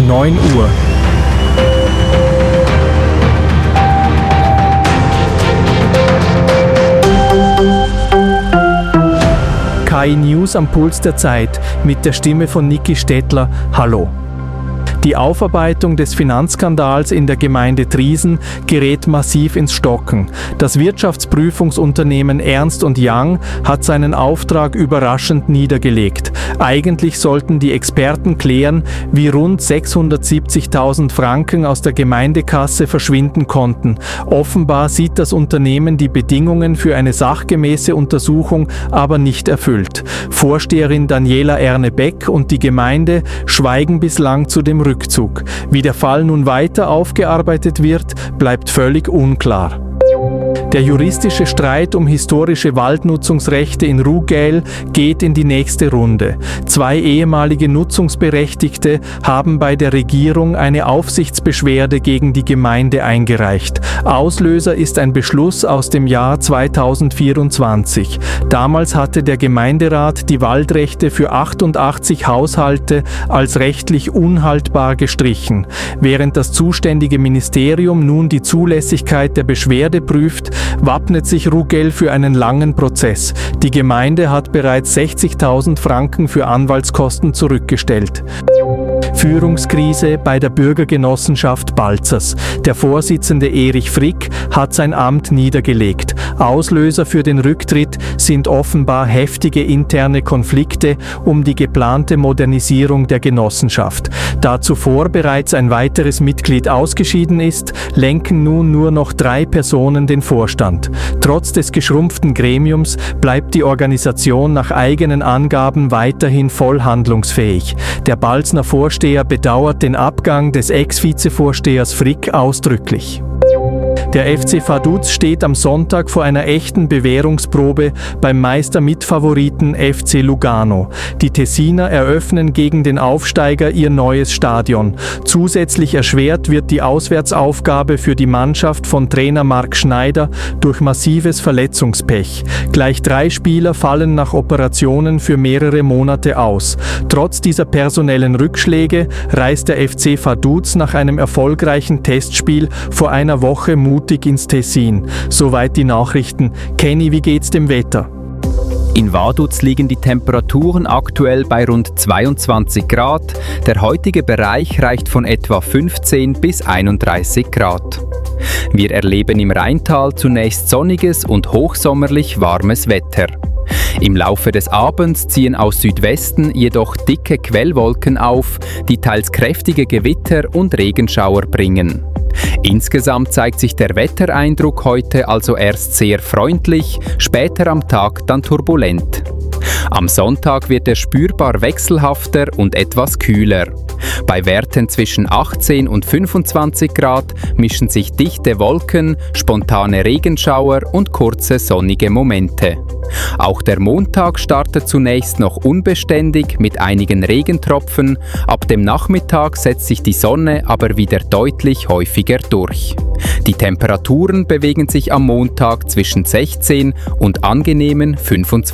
9 Uhr. KI News am Puls der Zeit mit der Stimme von Niki Stettler. Hallo. Die Aufarbeitung des Finanzskandals in der Gemeinde Triesen gerät massiv ins Stocken. Das Wirtschaftsprüfungsunternehmen Ernst & Young hat seinen Auftrag überraschend niedergelegt. Eigentlich sollten die Experten klären, wie rund 670.000 Franken aus der Gemeindekasse verschwinden konnten. Offenbar sieht das Unternehmen die Bedingungen für eine sachgemäße Untersuchung aber nicht erfüllt. Vorsteherin Daniela Erne-Beck und die Gemeinde schweigen bislang zu dem Rückzug. Wie der Fall nun weiter aufgearbeitet wird, bleibt völlig unklar. Der juristische Streit um historische Waldnutzungsrechte in Rugel geht in die nächste Runde. 2 ehemalige Nutzungsberechtigte haben bei der Regierung eine Aufsichtsbeschwerde gegen die Gemeinde eingereicht. Auslöser ist ein Beschluss aus dem Jahr 2024. Damals hatte der Gemeinderat die Waldrechte für 88 Haushalte als rechtlich unhaltbar gestrichen. Während das zuständige Ministerium nun die Zulässigkeit der Beschwerde prüft, wappnet sich Rugel für einen langen Prozess. Die Gemeinde hat bereits 60.000 Franken für Anwaltskosten zurückgestellt. Führungskrise bei der Bürgergenossenschaft Balzers. Der Vorsitzende Erich Frick hat sein Amt niedergelegt. Auslöser für den Rücktritt sind offenbar heftige interne Konflikte um die geplante Modernisierung der Genossenschaft. Da zuvor bereits ein weiteres Mitglied ausgeschieden ist, lenken nun nur noch 3 Personen den Vorstand. Trotz des geschrumpften Gremiums bleibt die Organisation nach eigenen Angaben weiterhin voll handlungsfähig. Der Balzner Vorsteher bedauert den Abgang des Ex-Vizevorstehers Frick ausdrücklich. Der FC Vaduz steht am Sonntag vor einer echten Bewährungsprobe beim Meistermitfavoriten FC Lugano. Die Tessiner eröffnen gegen den Aufsteiger ihr neues Stadion. Zusätzlich erschwert wird die Auswärtsaufgabe für die Mannschaft von Trainer Marc Schneider durch massives Verletzungspech. Gleich 3 Spieler fallen nach Operationen für mehrere Monate aus. Trotz dieser personellen Rückschläge reist der FC Vaduz nach einem erfolgreichen Testspiel vor einer Woche mutig ins Tessin. Soweit die Nachrichten. Kenny, wie geht's dem Wetter? In Vaduz liegen die Temperaturen aktuell bei rund 22 Grad. Der heutige Bereich reicht von etwa 15 bis 31 Grad. Wir erleben im Rheintal zunächst sonniges und hochsommerlich warmes Wetter. Im Laufe des Abends ziehen aus Südwesten jedoch dicke Quellwolken auf, die teils kräftige Gewitter und Regenschauer bringen. Insgesamt zeigt sich der Wettereindruck heute also erst sehr freundlich, später am Tag dann turbulent. Am Sonntag wird er spürbar wechselhafter und etwas kühler. Bei Werten zwischen 18 und 25 Grad mischen sich dichte Wolken, spontane Regenschauer und kurze sonnige Momente. Auch der Montag startet zunächst noch unbeständig mit einigen Regentropfen, ab dem Nachmittag setzt sich die Sonne aber wieder deutlich häufiger durch. Die Temperaturen bewegen sich am Montag zwischen 16 und angenehmen 25